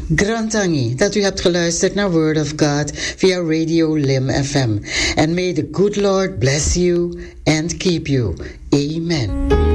Grantangi, dat u hebt geluisterd naar Word of God via Radio Lim FM. And may the good Lord bless you and keep you. Amen.